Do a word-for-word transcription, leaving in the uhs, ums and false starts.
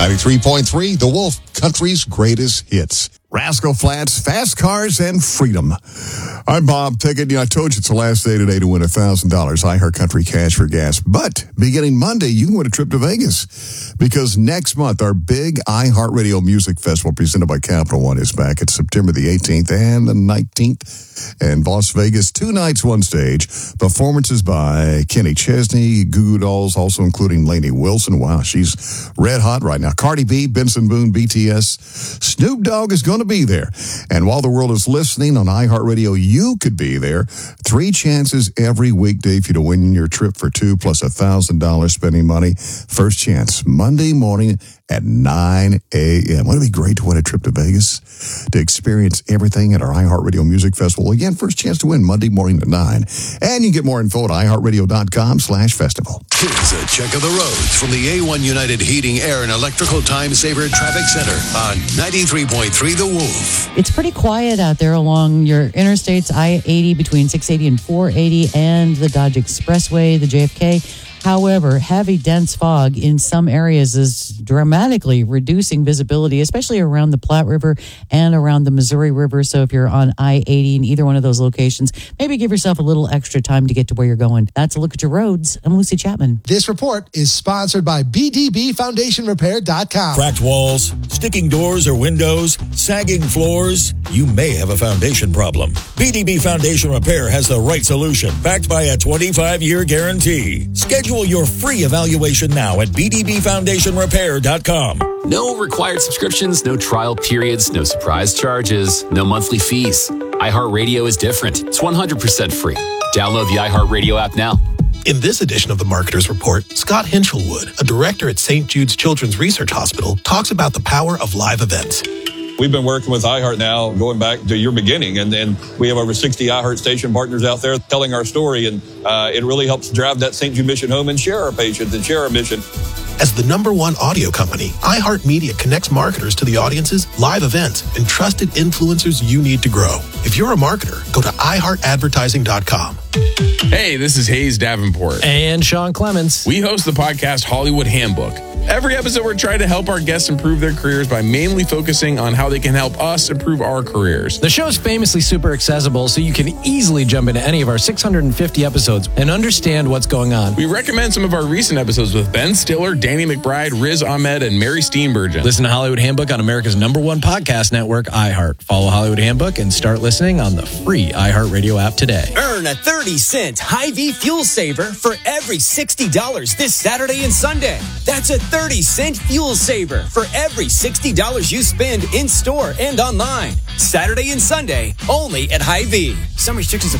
ninety-three point three, The Wolf, country's greatest hits. Rascal Flatts, fast cars, and freedom. I'm Bob Pickett. You know, I told you it's the last day today to win one thousand dollars iHeart Country Cash for Gas. But beginning Monday, you can win a trip to Vegas. Because next month, our big iHeartRadio Music Festival presented by Capital One is back. It's September the eighteenth and the nineteenth in Las Vegas. Two nights, one stage. Performances by Kenny Chesney, Goo Goo Dolls, also including Lainey Wilson. Wow, she's red hot right now. Cardi B, Benson Boone, B T S. Snoop Dogg is going to be there. And while the world is listening on iHeartRadio, you could be there. Three chances every weekday for you to win your trip for two plus one thousand dollars spending money. First chance, Monday morning at nine a.m. Wouldn't it be great to win a trip to Vegas to experience everything at our iHeartRadio Music Festival? Again, first chance to win Monday morning at nine. And you can get more info at iHeartRadio.com slash festival. Here's a check of the roads from the A one United Heating, Air, and Electrical Time Saver Traffic Center on ninety-three point three The Wolf. It's pretty quiet out there along your interstates, I eighty between six eighty and four eighty, and the Dodge Expressway, the J F K. However, heavy, dense fog in some areas is dramatically reducing visibility, especially around the Platte River and around the Missouri River. So if you're on I eighty in either one of those locations, maybe give yourself a little extra time to get to where you're going. That's a look at your roads. I'm Lucy Chapman. This report is sponsored by B D B Foundation Repair dot com. Cracked walls, sticking doors or windows, sagging floors. You may have a foundation problem. B D B Foundation Repair has the right solution, backed by a twenty-five year guarantee. Schedule your free evaluation now at B D B Foundation Repair dot com. No required subscriptions, no trial periods, no surprise charges, no monthly fees. iHeartRadio is different. It's one hundred percent free. Download the iHeartRadio app now. In this edition of the Marketer's Report, Scott Hinchelwood, a director at Saint Jude's Children's Research Hospital, talks about the power of live events. We've been working with iHeart now going back to your beginning, and then we have over sixty iHeart station partners out there telling our story, and uh, it really helps drive that Saint Jude mission home and share our patients and share our mission. As the number one audio company, iHeartMedia connects marketers to the audiences, live events, and trusted influencers you need to grow. If you're a marketer, go to i heart advertising dot com. Hey, this is Hayes Davenport. And Sean Clements. We host the podcast Hollywood Handbook. Every episode, we're trying to help our guests improve their careers by mainly focusing on how they can help us improve our careers. The show is famously super accessible, so you can easily jump into any of our six hundred fifty episodes and understand what's going on. We recommend some of our recent episodes with Ben Stiller, Danny McBride, Riz Ahmed, and Mary Steenburgen. Listen to Hollywood Handbook on America's number one podcast network, iHeart. Follow Hollywood Handbook and start listening on the free iHeartRadio app today. Earn a thirty cent Hy-Vee fuel saver for every sixty dollars this Saturday and Sunday. That's a thirty cent fuel saver for every sixty dollars you spend in store and online. Saturday and Sunday, only at Hy-Vee. Some restrictions apply.